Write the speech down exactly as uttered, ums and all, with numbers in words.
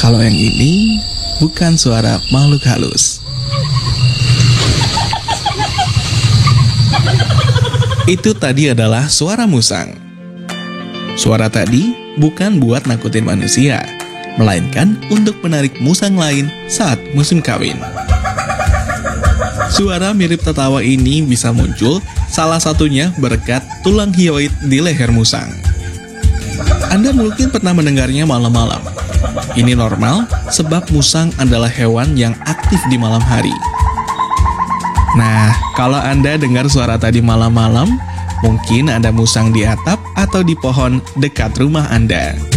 Kalau yang ini bukan suara makhluk halus. Itu tadi adalah suara musang. Suara tadi bukan buat nakutin manusia, melainkan untuk menarik musang lain saat musim kawin. Suara mirip tertawa ini bisa muncul salah satunya berkat tulang hyoid di leher musang. Anda mungkin pernah mendengarnya malam-malam. Ini normal sebab musang adalah hewan yang aktif di malam hari. Nah, kalau Anda dengar suara tadi malam-malam, mungkin ada musang di atap atau di pohon dekat rumah Anda.